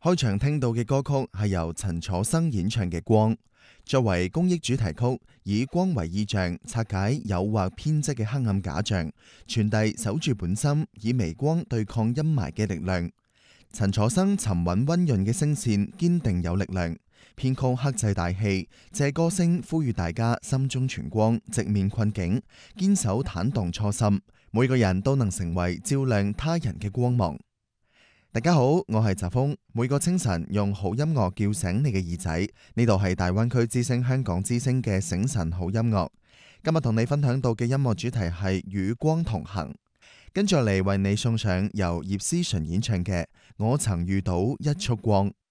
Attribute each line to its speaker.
Speaker 1: 開場聽到嘅歌曲係由陳楚生演唱嘅《光》，作為公益主題曲，以光為意象，拆解誘惑編織嘅黑暗假象，傳遞守住本心，以微光對抗陰霾嘅力量。陳楚生沉穩溫潤嘅聲線，堅定有力量。編曲克制大氣，借歌聲呼籲大家心中存光，直面困境，堅守坦蕩初心。每個人都能成為照亮他人嘅光芒。大家好，我係澤峰，每個清晨用好音樂叫醒你嘅耳仔。呢度係大灣區之聲香港之聲嘅醒晨好音樂。今日同你分享到嘅音樂主題係與光同行。跟住嚟為你送上由葉思純演唱嘅《我曾遇到一束光》。